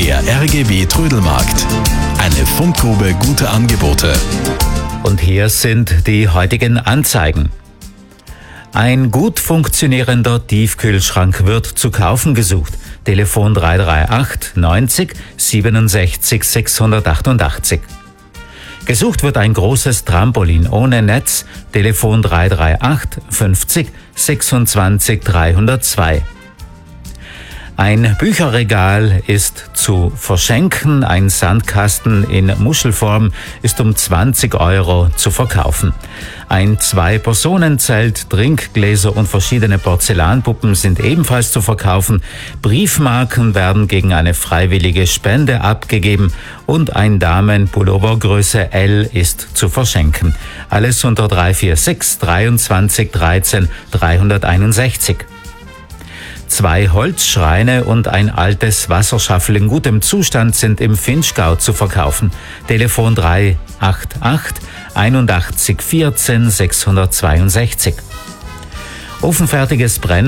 Der RGB Trödelmarkt. Eine Fundgrube guter Angebote. Und hier sind die heutigen Anzeigen. Ein gut funktionierender Tiefkühlschrank wird zu kaufen gesucht. Telefon 338 90 67 688. Gesucht wird ein großes Trampolin ohne Netz. Telefon 338 50 26 302. Ein Bücherregal ist zu verschenken. Ein Sandkasten in Muschelform ist um 20 € zu verkaufen. Ein 2-Personen-Zelt, Trinkgläser und verschiedene Porzellanpuppen sind ebenfalls zu verkaufen. Briefmarken werden gegen eine freiwillige Spende abgegeben und ein Damenpullover Größe L ist zu verschenken. Alles unter 346 23 13 361. 2 Holzschreine und ein altes Wasserschaffel in gutem Zustand sind im Vinschgau zu verkaufen. Telefon 388 81 14 662. Ofenfertiges